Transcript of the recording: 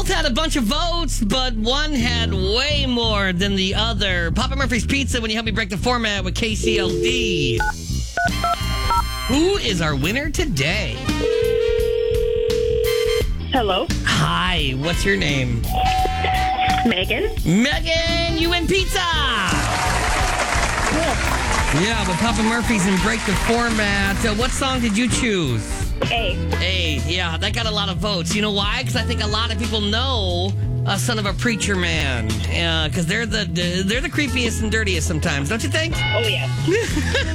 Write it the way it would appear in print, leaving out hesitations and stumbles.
both had a bunch of votes, but one had way more than the other. Papa Murphy's Pizza, when you help me break the format with KCLD. Who is our winner today? Hello, Hi, what's your name? Megan. Megan, you win pizza! Yeah, but Papa Murphy's and break the format. What song did you choose? A. Yeah, that got a lot of votes. You know why? Because I think a lot of people know Son of a Preacher Man. Because they're the creepiest and dirtiest sometimes, don't you think? Oh, yeah.